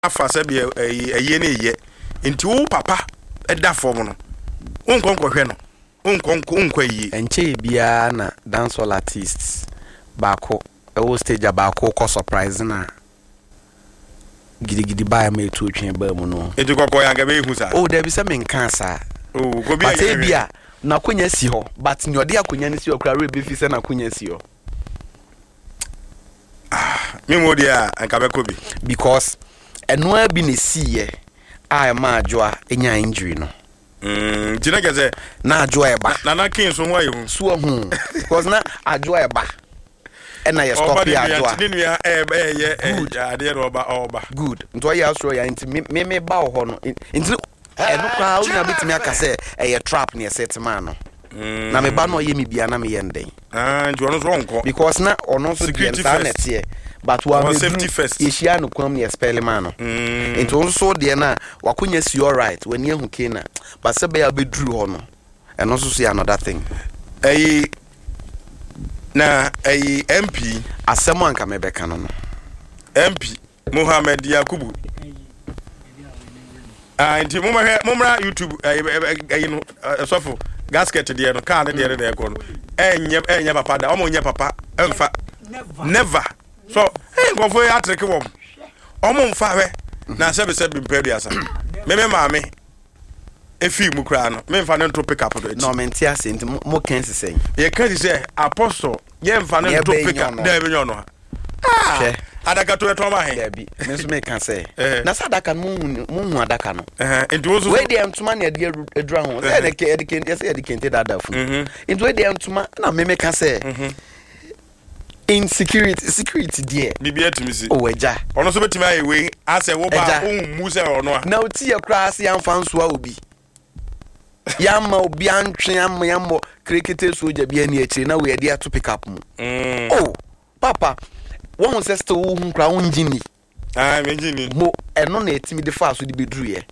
afa se be eye na eye nti wo papa eda form no unkonko hwe no unkonko yi enche bia na dancehall artists baako ewo stage baako ko surprise na gidi ba ma etu otwen ba mu no etu kokko ya ga be hu sa oh there be some nkan sa oh go bia na konya si ho but nyode akonya ni si okra re be fi se na konya si ho me modia anka be ko bi because eno abi ne siye a ma adwoa enya injury no jina geze na adwoa eba na kin so ho ayu so hu because na adwoa eba ena ye stop ya adwoa ninu ya ade oba good nto ya so ya nti me ba ho no nti eno kwa unya bitimi aka se eye trap ne set man no na me ba no ye me bia na me ye ndeng nti ono so nko because na ono so the internet here but we are safety first yeshia no kwam ne spell man no nti ono so de na wakonya si all right when ye hu kena but se be ya be dru ho no eno so another thing na MP asemo anka me beka no MP Mohammed Yakubu nti mumra YouTube no sofo gasket de no car de na ekọ no enye papa da omo nye papa emfa never so go for ya trek wom omo mfa hwe na se be mpadu asa me maame efi mu kra no me mfa no to pick up do no menti ase nti mo kan sesen ye kan say apostle ye mfa no to pick up da be nyo no ha adaka to etoma he bi me so me kan say na sadaka mu adaka no enti wo so we dey ntuma na de edura ho say de kente dada fu enti we dey ntuma na me kan say security there bibia timisi o eja ono so betimi aye we ase wo ba mu se ono a na oti ye kra ase yamfa nso a obi yamma obi antwe yammo cricket soja bia ni akire na we dey to pick up mu oh papa one sister who kra unjini me jini mo eno na etimi de fa so de bedru ye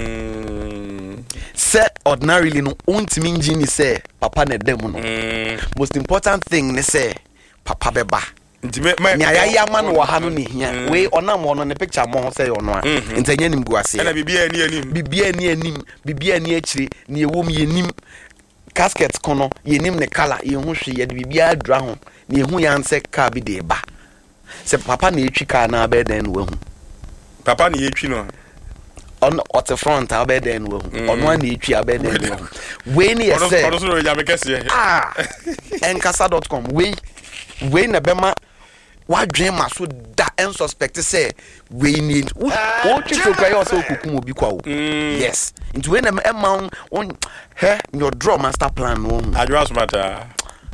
say ordinarily no untimi injini say papa na dem no most important thing ne say papa beba nti me ayaya ma no ha no ne hia we onam ono ne picture mo say ono a ntanya nim guase na bibia ni anim bibia ni akire ne ewom ye nim casket kono ye nim ne color ye hu hwe ye de bibia adura ho ne hu ya nse ka bi de ba se papa na etwi ka na abeden wo hu papa na etwi no on at front abeden wo hu ono na etwi abeden wo we ni say ono so ya me kese enkasa.com we na bema wadwen maso da en suspect say we need o tito kwa yo so kukum obi kwa o yes into we na emma on your draw master plan no adwa smata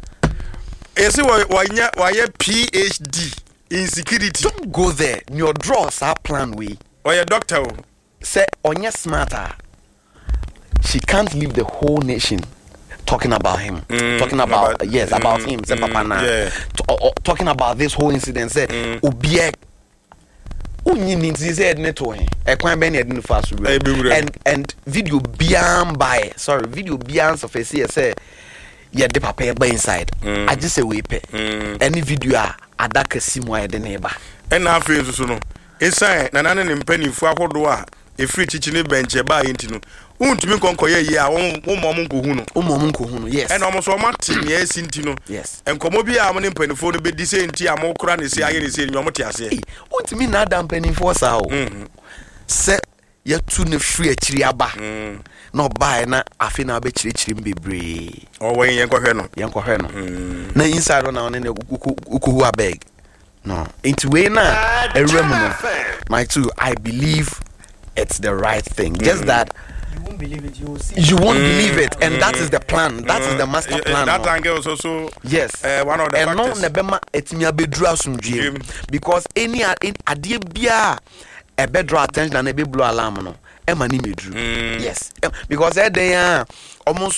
esi why PhD in security don't go there your draw sa plan we or your doctor say onye smarter she can't leave the whole nation talking about him talking about about him say papa na talking about this whole incident say obie unyi ninti say ne to he ekwan be ne de fa so and video bian by video bian surface say ye de papa be inside I just say we pay any video adaka simu ay de ne ba na afi so no inside na nane ne mpanifu ahodo a efri chichi ne benche ba yenti no untumi konkoye yi a umom nkohu no yes and almost all martin yes inti no yes enkomo bi a mo ne mpanifo no be di se nti a mo kura ne se aye ne se nyomo te ase untumi na adam mpanifo sa o se ya tu ne free akiri aba na obae na afi na ba chiri mbebre o wen yenkwohwe no na inside na one ne ukuhu abeg no into we na erem no my too I believe it's the right thing just that you won't believe it, you will see. You won't believe it, and that is the plan. That is the master plan. That angle is also yes. One of the and factors. And no nebema etimi abedru asumdwe because any adie bia e be draw attention and e be blow alarm no e ma ni medru. Yes. Because e den almost